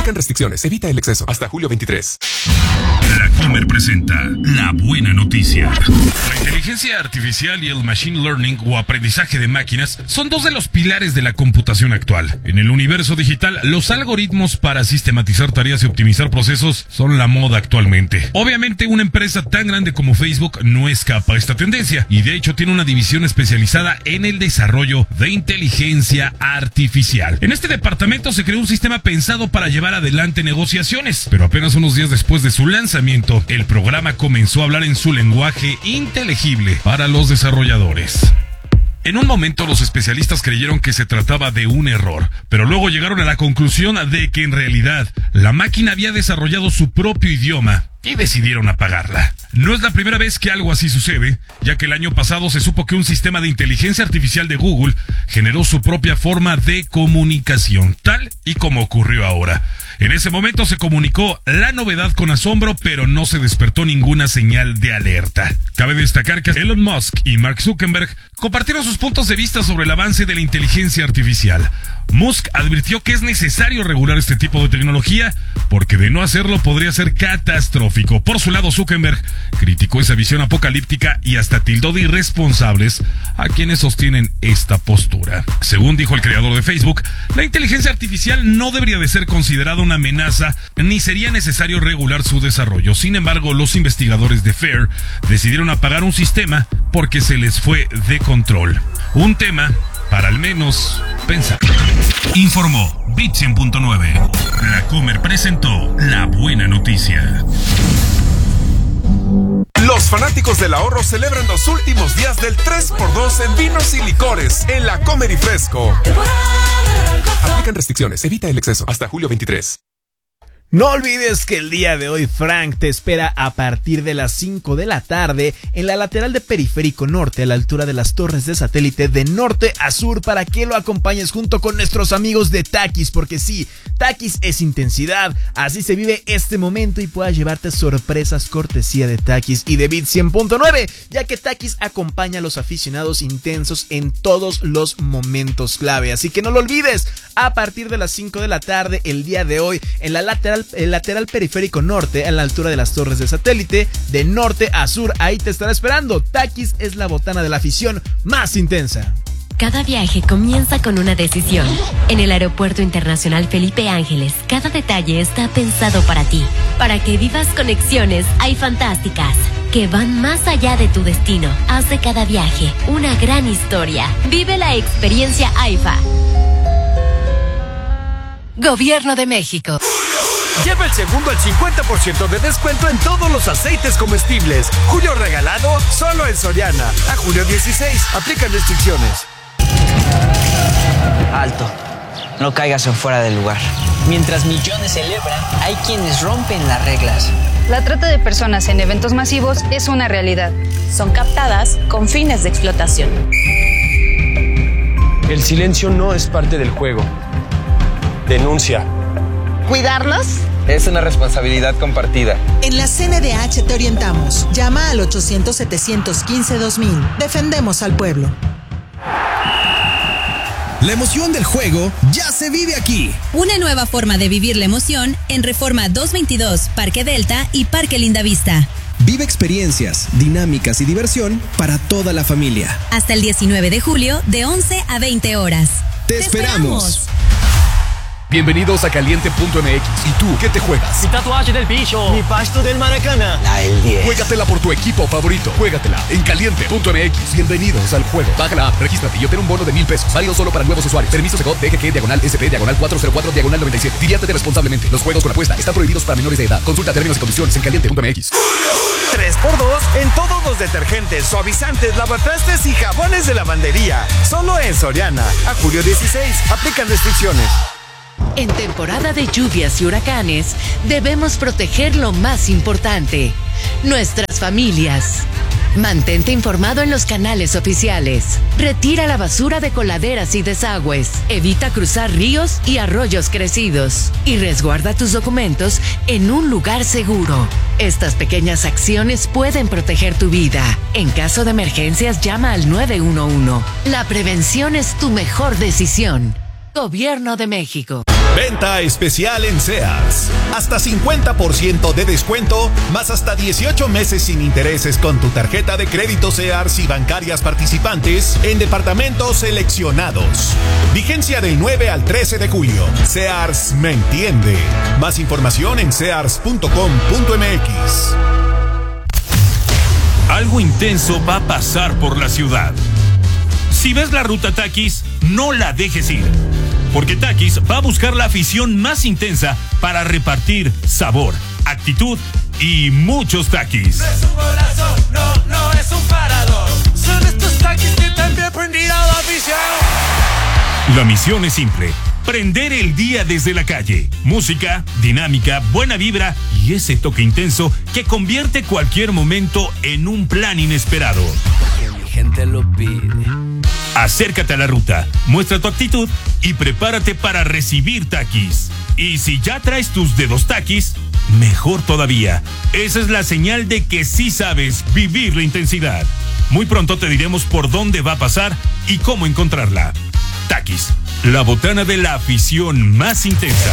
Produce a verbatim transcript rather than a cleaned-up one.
Aplican restricciones. Evita el exceso. Hasta julio veintitrés. La Comer presenta la buena noticia. La inteligencia artificial y el machine learning o aprendizaje de máquinas son dos de los pilares de la computación actual. En el universo digital, los algoritmos para sistematizar tareas y optimizar procesos son la moda actualmente. Obviamente, una empresa tan grande como Facebook no escapa a esta tendencia y de hecho tiene una división especializada en el desarrollo de inteligencia artificial. En este departamento se creó un sistema pensado para llevar adelante negociaciones, pero apenas unos días después de su lanzamiento, el programa comenzó a hablar en su lenguaje inteligible para los desarrolladores. En un momento los especialistas creyeron que se trataba de un error, pero luego llegaron a la conclusión de que en realidad la máquina había desarrollado su propio idioma y decidieron apagarla. No es la primera vez que algo así sucede, ya que el año pasado se supo que un sistema de inteligencia artificial de Google generó su propia forma de comunicación, tal y como ocurrió ahora. En ese momento se comunicó la novedad con asombro, pero no se despertó ninguna señal de alerta. Cabe destacar que Elon Musk y Mark Zuckerberg compartieron sus puntos de vista sobre el avance de la inteligencia artificial. Musk advirtió que es necesario regular este tipo de tecnología, porque de no hacerlo podría ser catastrófico. Por su lado, Zuckerberg criticó esa visión apocalíptica y hasta tildó de irresponsables a quienes sostienen esta postura. Según dijo el creador de Facebook, la inteligencia artificial no debería de ser considerada una amenaza, ni sería necesario regular su desarrollo. Sin embargo, los investigadores de FAIR decidieron apagar un sistema porque se les fue de control. Un tema para al menos pensar. Informó Bit cien punto nueve. La Comer presentó la buena noticia. Los fanáticos del ahorro celebran los últimos días del tres por dos en vinos y licores en La Comer y Fresco. Aplican restricciones. Evita el exceso. Hasta julio veintitrés. No olvides que el día de hoy Frank te espera a partir de las cinco de la tarde en la lateral de Periférico Norte, a la altura de las torres de satélite, de norte a sur, para que lo acompañes junto con nuestros amigos de Takis, porque sí, Takis es intensidad, así se vive este momento y puedas llevarte sorpresas cortesía de Takis y de Bit cien punto nueve, ya que Takis acompaña a los aficionados intensos en todos los momentos clave, así que no lo olvides, a partir de las cinco de la tarde el día de hoy en la lateral el lateral Periférico Norte, a la altura de las torres de satélite, de norte a sur, ahí te estará esperando. Takis es la botana de la afición más intensa. Cada viaje comienza con una decisión. En el Aeropuerto Internacional Felipe Ángeles, cada detalle está pensado para ti, para que vivas conexiones hay fantásticas, que van más allá de tu destino. Haz de cada viaje una gran historia. Vive la experiencia AIFA. Gobierno de México. Lleva el segundo al cincuenta por ciento de descuento en todos los aceites comestibles. Julio regalado solo en Soriana. A julio dieciséis. Aplican restricciones. Alto. No caigas en fuera del lugar. Mientras millones celebran, hay quienes rompen las reglas. La trata de personas en eventos masivos es una realidad. Son captadas con fines de explotación. El silencio no es parte del juego. Denuncia. ¿Cuidarlos? Es una responsabilidad compartida. En la C N D H te orientamos. Llama al ochocientos, setecientos quince, dos mil. Defendemos al pueblo. La emoción del juego ya se vive aquí. Una nueva forma de vivir la emoción en Reforma doscientos veintidós, Parque Delta y Parque Lindavista. Vive experiencias, dinámicas y diversión para toda la familia. Hasta el diecinueve de julio, de once a veinte horas. Te, Te esperamos. esperamos. Bienvenidos a Caliente punto M X. ¿Y tú qué te juegas? Mi tatuaje del bicho. Mi pasto del Maracana. La del diez. Juégatela por tu equipo favorito. Juégatela en Caliente punto M X. Bienvenidos al juego. Baja la app, regístrate y obtén un bono de mil pesos. Válido solo para nuevos usuarios. Permiso Segov D G G diagonal S P diagonal cuatro cero cuatro diagonal noventa y siete. Diviértete responsablemente. Los juegos con apuesta están prohibidos para menores de edad. Consulta términos y condiciones en Caliente punto M X. tres por dos en todos los detergentes, suavizantes, lavatrastes y jabones de lavandería. Solo en Soriana. A julio dieciséis. Aplican restricciones. En temporada de lluvias y huracanes, debemos proteger lo más importante, nuestras familias. Mantente informado en los canales oficiales. Retira la basura de coladeras y desagües. Evita cruzar ríos y arroyos crecidos. Y resguarda tus documentos en un lugar seguro. Estas pequeñas acciones pueden proteger tu vida. En caso de emergencias, llama al nueve uno uno. La prevención es tu mejor decisión. Gobierno de México. Venta especial en Sears. Hasta cincuenta por ciento de descuento, más hasta dieciocho meses sin intereses con tu tarjeta de crédito Sears y bancarias participantes en departamentos seleccionados. Vigencia del nueve al trece de julio. Sears me entiende. Más información en sears punto com punto m x. Algo intenso va a pasar por la ciudad. Si ves la ruta Takis, no la dejes ir. Porque Takis va a buscar la afición más intensa para repartir sabor, actitud y muchos Takis. No es un golazo, no, no es un parador. Son estos Takis que también prendirá la afición. La misión es simple: prender el día desde la calle. Música, dinámica, buena vibra y ese toque intenso que convierte cualquier momento en un plan inesperado. Que mi gente lo pide. Acércate a la ruta, muestra tu actitud y prepárate para recibir Takis. Y si ya traes tus dedos Takis, mejor todavía. Esa es la señal de que sí sabes vivir la intensidad. Muy pronto te diremos por dónde va a pasar y cómo encontrarla. Takis, la botana de la afición más intensa.